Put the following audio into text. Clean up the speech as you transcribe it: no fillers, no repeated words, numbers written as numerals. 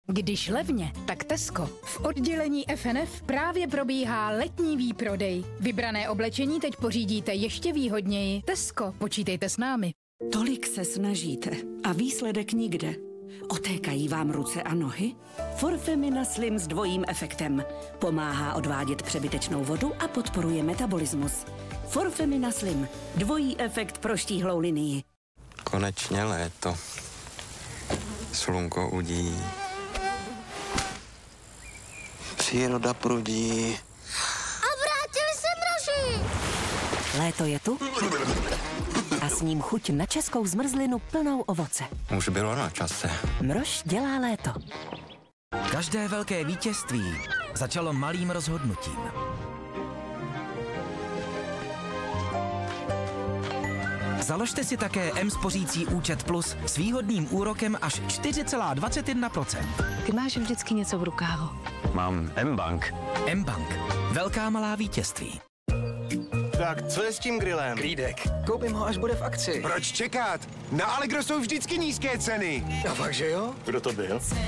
Když levně, tak Tesco. V oddělení FNF právě probíhá letní výprodej. Vybrané oblečení teď pořídíte ještě výhodněji. Tesco, počítejte s námi. Tolik se snažíte a výsledek nikde. Otékají vám ruce a nohy? Forfemina Slim s dvojím efektem. Pomáhá odvádět přebytečnou vodu a podporuje metabolismus. Forfemina Slim. Dvojí efekt pro štíhlou linii. Konečně léto. Slunko udí. Příroda prudí. A vrátili se mraži! Léto je tu a s ním chuť na českou zmrzlinu plnou ovoce. Už bylo na čase. Mrož dělá léto. Každé velké vítězství začalo malým rozhodnutím. Založte si také M-spořící účet Plus s výhodným úrokem až 4,21%. Ty máš vždycky něco v rukávu. Mám M-Bank. M-Bank. Velká malá vítězství. Tak, co je s tím grillem? Klídek. Koupím ho, až bude v akci. Proč čekat? Na Allegro jsou vždycky nízké ceny. A fakt, že jo? Kdo to byl?